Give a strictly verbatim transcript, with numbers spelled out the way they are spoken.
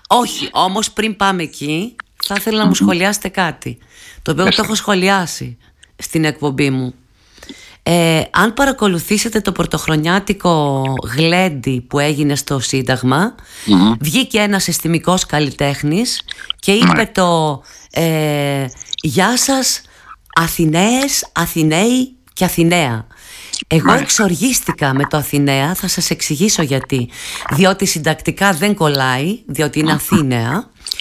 Όχι, όμως πριν πάμε εκεί θα ήθελα να μου σχολιάσετε κάτι το οποίο το έχω σχολιάσει στην εκπομπή μου. ε, Αν παρακολουθήσετε το πρωτοχρονιάτικο γλέντι που έγινε στο Σύνταγμα, mm-hmm. βγήκε ένας συστημικός καλλιτέχνης και είπε mm-hmm. το ε, «Γεια σας Αθηναίες, Αθηναίοι και Αθηναία». Εγώ εξοργίστηκα με το Αθηναία, θα σας εξηγήσω γιατί. Διότι συντακτικά δεν κολλάει, διότι είναι Αθήναια.